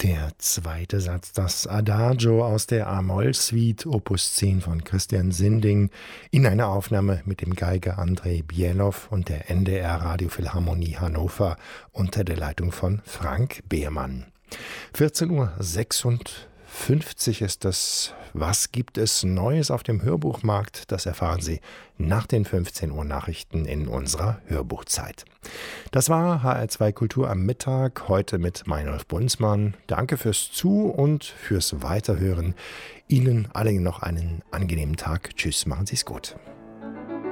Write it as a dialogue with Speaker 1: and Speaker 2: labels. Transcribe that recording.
Speaker 1: Der zweite Satz, das Adagio aus der A-Moll-Suite, Opus 10 von Christian Sinding, in einer Aufnahme mit dem Geiger Andrei Bielow und der NDR Radiophilharmonie Hannover unter der Leitung von Frank Behrmann. 14:56 Uhr ist das. Was gibt es Neues auf dem Hörbuchmarkt? Das erfahren Sie nach den 15 Uhr Nachrichten in unserer Hörbuchzeit. Das war HR2 Kultur am Mittag, heute mit Meinolf Bunzmann. Danke fürs Zu- und fürs Weiterhören. Ihnen allen noch einen angenehmen Tag. Tschüss, machen Sie es gut.